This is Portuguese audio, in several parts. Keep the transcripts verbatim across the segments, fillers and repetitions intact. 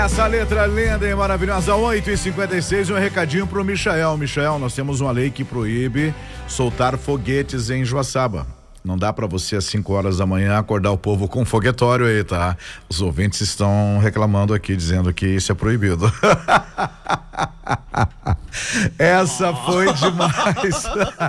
Essa letra linda e maravilhosa, oito e cinquenta e seis, um recadinho pro Michael. Michael, nós temos uma lei que proíbe soltar foguetes em Joaçaba. Não dá pra você às cinco horas da manhã acordar o povo com foguetório aí, tá? Os ouvintes estão reclamando aqui, dizendo que isso é proibido. Essa foi demais.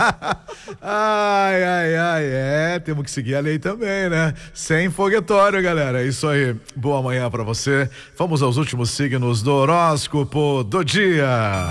Ai, ai, ai, é, temos que seguir a lei também, né? Sem foguetório, galera, é isso aí. Boa manhã pra você. Vamos aos últimos signos do horóscopo do dia.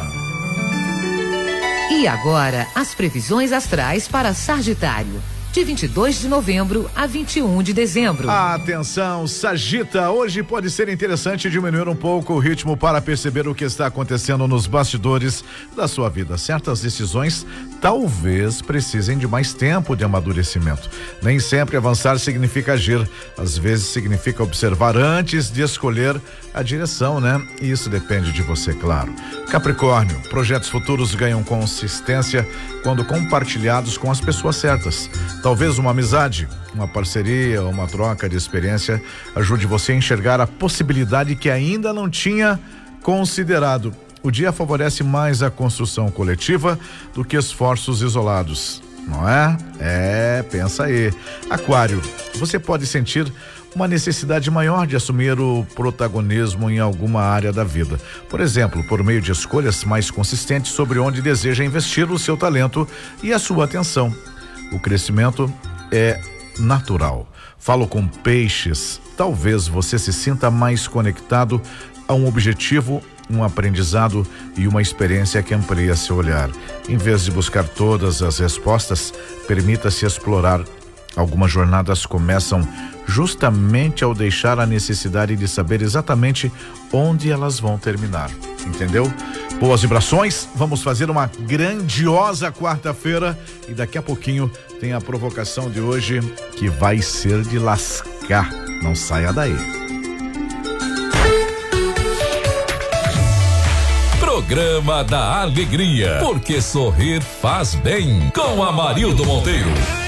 E agora, as previsões astrais para Sagitário. De vinte e dois de novembro a vinte e um de dezembro. Atenção, Sagita, hoje pode ser interessante diminuir um pouco o ritmo para perceber o que está acontecendo nos bastidores da sua vida. Certas decisões talvez precisem de mais tempo de amadurecimento. Nem sempre avançar significa agir, às vezes significa observar antes de escolher a direção, né? E isso depende de você, claro. Capricórnio, projetos futuros ganham consistência quando compartilhados com as pessoas certas. Talvez uma amizade, uma parceria, uma troca de experiência ajude você a enxergar a possibilidade que ainda não tinha considerado. O dia favorece mais a construção coletiva do que esforços isolados, não é? É, pensa aí. Aquário, você pode sentir uma necessidade maior de assumir o protagonismo em alguma área da vida. Por exemplo, por meio de escolhas mais consistentes sobre onde deseja investir o seu talento e a sua atenção. O crescimento é natural. Falo com peixes. Talvez você se sinta mais conectado a um objetivo, um aprendizado e uma experiência que amplia seu olhar. Em vez de buscar todas as respostas, permita-se explorar. Algumas jornadas começam justamente ao deixar a necessidade de saber exatamente onde elas vão terminar. Entendeu? Boas vibrações, vamos fazer uma grandiosa quarta-feira e daqui a pouquinho tem a provocação de hoje que vai ser de lascar. Não saia daí. Programa da Alegria, porque sorrir faz bem, com Amarildo Monteiro.